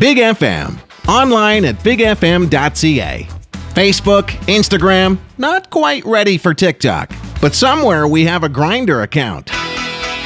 Big FM. Online at bigfm.ca. Facebook, Instagram, not quite ready for TikTok, but somewhere we have a Grindr account.